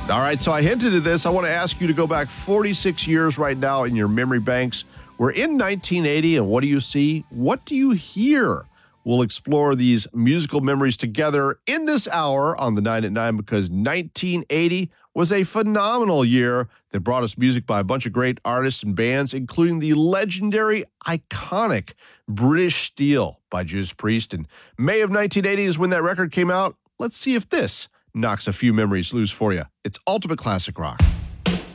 All right, so I hinted at this. I want to ask you to go back 46 years right now in your memory banks. We're in 1980, and what do you see? What do you hear? We'll explore these musical memories together in this hour on the 9 at 9 because 1980 was a phenomenal year that brought us music by a bunch of great artists and bands, including the legendary, iconic British Steel by Judas Priest. And May of 1980 is when that record came out. Let's see if this knocks a few memories loose for you. It's Ultimate Classic Rock.